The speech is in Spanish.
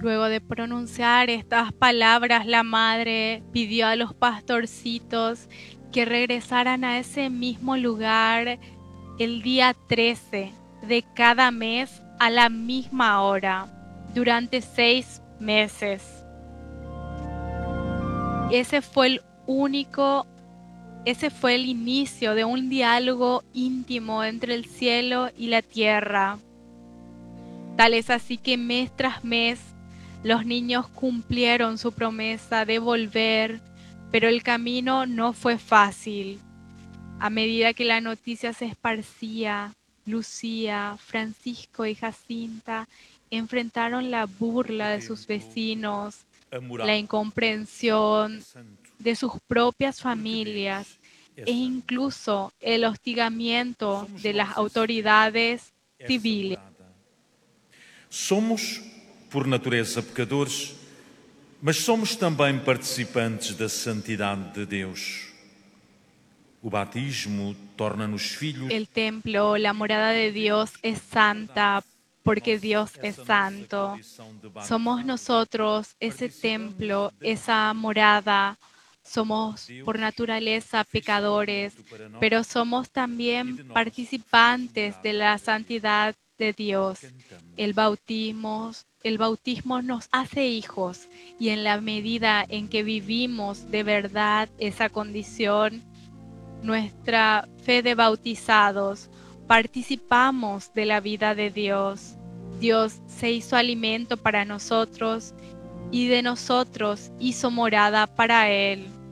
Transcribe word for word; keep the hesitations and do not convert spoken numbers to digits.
Luego de pronunciar estas palabras, la madre pidió a los pastorcitos que regresaran a ese mismo lugar el día trece de cada mes a la misma hora, durante seis meses. Ese fue el único, ese fue el inicio de un diálogo íntimo entre el cielo y la tierra. Tal es así que mes tras mes los niños cumplieron su promesa de volver, pero el camino no fue fácil. A medida que la noticia se esparcía, Lucía, Francisco y Jacinta enfrentaron la burla de sus vecinos, la incomprensión de sus propias familias e incluso el hostigamiento de las autoridades civiles. Somos, por natureza, pecadores, mas somos também participantes da santidade de Deus. O batismo torna-nos filhos. El templo, la morada de Dios es santa porque Dios es santo. Somos nosotros ese templo, esa morada. Somos por naturaleza pecadores, pero somos también participantes de la santidad de Dios. El bautismo, el bautismo nos hace hijos y en la medida en que vivimos de verdad esa condición, nuestra fe de bautizados, participamos de la vida de Dios. Dios se hizo alimento para nosotros y de nosotros hizo morada para Él.